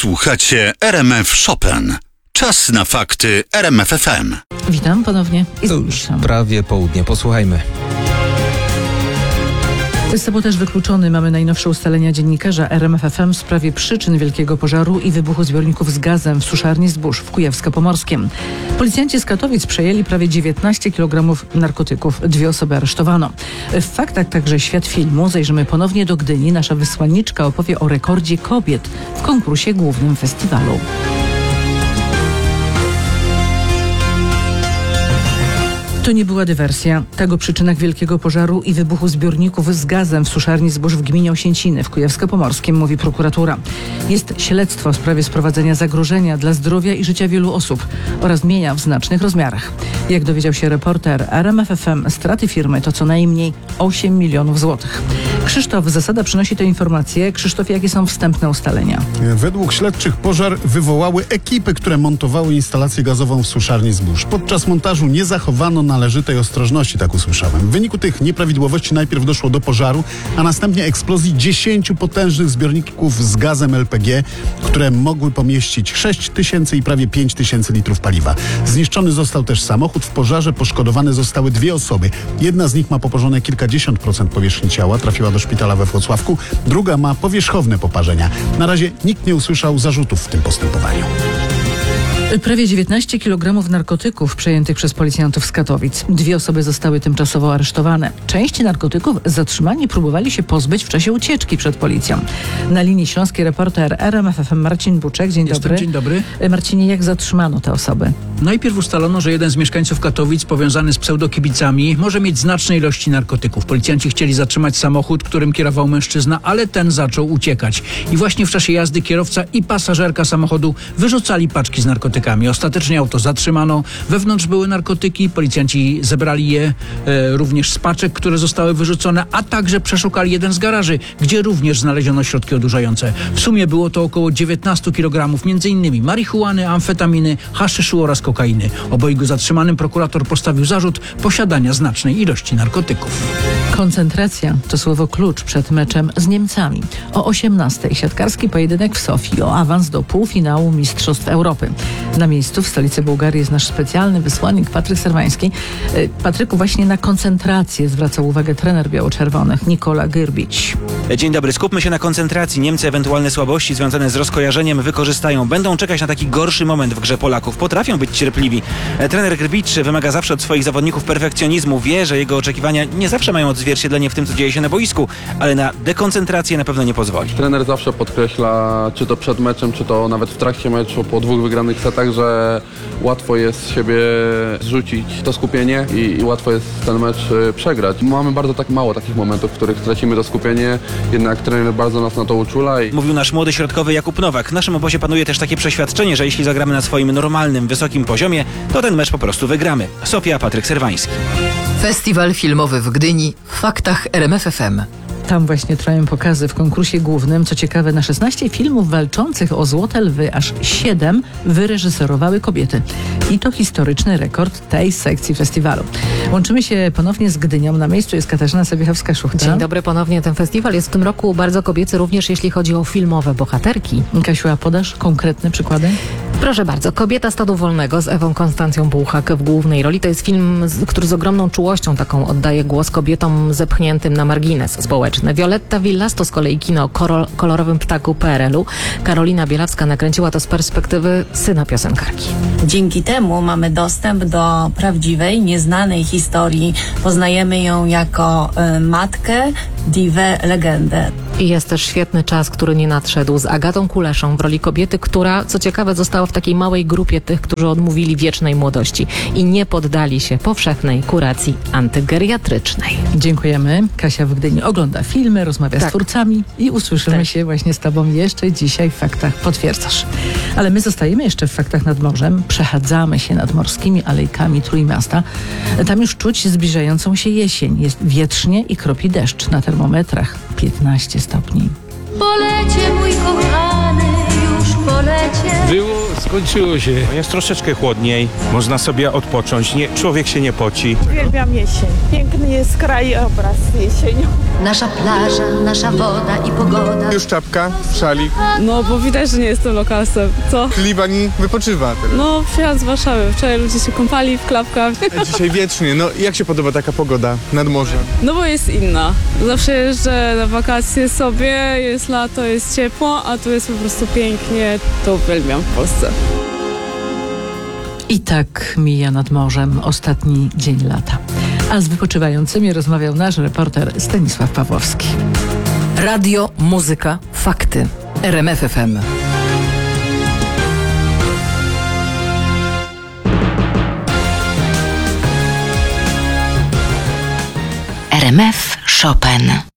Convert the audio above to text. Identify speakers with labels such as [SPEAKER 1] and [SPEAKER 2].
[SPEAKER 1] Słuchacie RMF Chopin. Czas na fakty RMF FM.
[SPEAKER 2] Witam ponownie i
[SPEAKER 3] To już
[SPEAKER 2] zapraszam.
[SPEAKER 3] prawie południe. Posłuchajmy.
[SPEAKER 2] Sabotaż wykluczony. Mamy najnowsze ustalenia dziennikarza RMF FM w sprawie przyczyn wielkiego pożaru i wybuchu zbiorników z gazem w suszarni zbóż w Kujawsko-Pomorskim. Policjanci z Katowic przejęli prawie 19 kg narkotyków. 2 osoby aresztowano. W faktach także świat filmu. Zajrzymy ponownie do Gdyni. Nasza wysłanniczka opowie o rekordzie kobiet w konkursie głównym festiwalu. To nie była dywersja. Tak o przyczynach wielkiego pożaru i wybuchu zbiorników z gazem w suszarni zbóż w gminie Osięciny w Kujawsko-Pomorskim mówi prokuratura. Jest śledztwo w sprawie sprowadzenia zagrożenia dla zdrowia i życia wielu osób oraz mienia w znacznych rozmiarach. Jak dowiedział się reporter RMF FM, straty firmy to co najmniej 8 milionów złotych. Krzysztof Zasada przynosi tę informację. Krzysztof, jakie są wstępne ustalenia?
[SPEAKER 4] Według śledczych pożar wywołały ekipy, które montowały instalację gazową w suszarni zbóż. Podczas montażu nie zachowano należytej ostrożności, tak usłyszałem. W wyniku tych nieprawidłowości najpierw doszło do pożaru, a następnie eksplozji 10 potężnych zbiorników z gazem LPG, które mogły pomieścić 6 tysięcy i prawie 5 tysięcy litrów paliwa. Zniszczony został też samochód. W pożarze poszkodowane zostały 2 osoby. Jedna z nich ma poparzone kilkadziesiąt procent powierzchni ciała, trafiła do szpitala we Włocławku. Druga ma powierzchowne poparzenia. Na razie nikt nie usłyszał zarzutów w tym postępowaniu.
[SPEAKER 2] Prawie 19 kg narkotyków przejętych przez policjantów z Katowic. 2 osoby zostały tymczasowo aresztowane. Część narkotyków zatrzymani próbowali się pozbyć w czasie ucieczki przed policją. Na linii śląskiej reporter RMF FM Marcin Buczek. Dzień dobry.
[SPEAKER 5] Dzień dobry.
[SPEAKER 2] Marcinie, jak zatrzymano te osoby?
[SPEAKER 5] Najpierw ustalono, że jeden z mieszkańców Katowic powiązany z pseudokibicami może mieć znaczne ilości narkotyków. Policjanci chcieli zatrzymać samochód, którym kierował mężczyzna, ale ten zaczął uciekać. I właśnie w czasie jazdy kierowca i pasażerka samochodu wyrzucali paczki z narkotykami. Ostatecznie auto zatrzymano. Wewnątrz były narkotyki. Policjanci zebrali je również z paczek, które zostały wyrzucone, a także przeszukali jeden z garaży, gdzie również znaleziono środki odurzające. W sumie było to około 19 kg, m.in. marihuany, amfetaminy, haszyszu oraz kokainy. Obojgu zatrzymanym prokurator postawił zarzut posiadania znacznej ilości narkotyków.
[SPEAKER 2] Koncentracja to słowo klucz przed meczem z Niemcami. O 18:00 siatkarski pojedynek w Sofii o awans do półfinału Mistrzostw Europy. Na miejscu w stolicy Bułgarii jest nasz specjalny wysłannik Patryk Serwański. Patryku, właśnie na koncentrację zwracał uwagę trener biało-czerwonych Nikola Grbić.
[SPEAKER 6] Dzień dobry, skupmy się na koncentracji. Niemcy ewentualne słabości związane z rozkojarzeniem wykorzystają. Będą czekać na taki gorszy moment w grze Polaków. Potrafią być cierpliwi. Trener Grbić wymaga zawsze od swoich zawodników perfekcjonizmu. Wie, że jego oczekiwania nie zawsze mają odzwierciedlenie w tym, co dzieje się na boisku, ale na dekoncentrację na pewno nie pozwoli.
[SPEAKER 7] Trener zawsze podkreśla, czy to przed meczem, czy to nawet w trakcie meczu, po 2 wygranych setach, że łatwo jest z siebie zrzucić to skupienie i łatwo jest ten mecz przegrać. Mamy bardzo mało takich momentów, w których tracimy to skupienie, jednak trener bardzo nas na to uczula.
[SPEAKER 6] Mówił nasz młody środkowy Jakub Nowak. W naszym obozie panuje też takie przeświadczenie, że jeśli zagramy na swoim normalnym, wysokim poziomie, to ten mecz po prostu wygramy. Sofia, Patryk Serwański.
[SPEAKER 8] Festiwal filmowy w Gdyni w faktach RMF FM.
[SPEAKER 2] Tam właśnie trwają pokazy w konkursie głównym. Co ciekawe, na 16 filmów walczących o Złote Lwy aż 7 wyreżyserowały kobiety. I to historyczny rekord tej sekcji festiwalu. Łączymy się ponownie z Gdynią. Na miejscu jest Katarzyna Sabiechowska-Szuchta.
[SPEAKER 9] Dzień dobry ponownie. Ten festiwal jest w tym roku bardzo kobiecy, również jeśli chodzi o filmowe bohaterki.
[SPEAKER 2] Kasiu, a podasz konkretne przykłady?
[SPEAKER 9] Proszę bardzo. Kobieta Stadu Wolnego z Ewą Konstancją Bułhak w głównej roli. To jest film, który z ogromną czułością taką oddaje głos kobietom zepchniętym na margines społeczny. Violetta Villas to z kolei kino o kolorowym ptaku PRL-u. Karolina Bielawska nakręciła to z perspektywy syna piosenkarki.
[SPEAKER 10] Dzięki temu mamy dostęp do prawdziwej, nieznanej historii. Poznajemy ją jako matkę, diwę, legendę.
[SPEAKER 9] I jest też świetny czas, który nie nadszedł, z Agatą Kuleszą w roli kobiety, która, co ciekawe, została w takiej małej grupie tych, którzy odmówili wiecznej młodości i nie poddali się powszechnej kuracji antygeriatrycznej.
[SPEAKER 2] Dziękujemy. Kasia w Gdyni ogląda filmy, rozmawia z twórcami i usłyszymy się właśnie z Tobą jeszcze dzisiaj w Faktach. Potwierdzasz. Ale my zostajemy jeszcze w Faktach nad morzem. Przechadzamy się nad morskimi alejkami Trójmiasta. Tam już czuć zbliżającą się jesień. Jest wietrznie i kropi deszcz. Na termometrach 15 stopni.
[SPEAKER 11] Polecie, mój kochany, już polecie.
[SPEAKER 12] Było
[SPEAKER 3] Skończyło się.
[SPEAKER 11] Jest troszeczkę chłodniej, można sobie odpocząć, człowiek się nie poci.
[SPEAKER 12] Uwielbiam jesień. Piękny jest krajobraz jesienią.
[SPEAKER 13] Nasza plaża, nasza woda i pogoda.
[SPEAKER 14] Już czapka, szalik.
[SPEAKER 12] No bo widać, że nie jestem lokalsem. Co?
[SPEAKER 14] Libanin wypoczywa teraz.
[SPEAKER 12] No przyjechałam z Warszawy. Wczoraj ludzie się kąpali w klapkach.
[SPEAKER 14] Dzisiaj wiecznie. No jak się podoba taka pogoda nad morzem?
[SPEAKER 12] No bo jest inna. Zawsze jeżdżę na wakacje sobie, jest lato, jest ciepło, a tu jest po prostu pięknie. To uwielbiam w Polsce.
[SPEAKER 2] I tak mija nad morzem ostatni dzień lata. A z wypoczywającymi rozmawiał nasz reporter Stanisław Pawłowski.
[SPEAKER 8] Radio, muzyka, fakty. RMF FM.
[SPEAKER 13] RMF Chopin.